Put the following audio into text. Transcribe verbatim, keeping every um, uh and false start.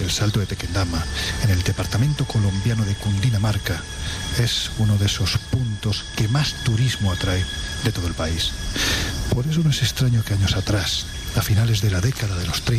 del Salto de Tequendama, en el departamento colombiano de Cundinamarca, es uno de esos puntos que más turismo atrae de todo el país. Por eso no es extraño que años atrás, a finales de la década de los treinta,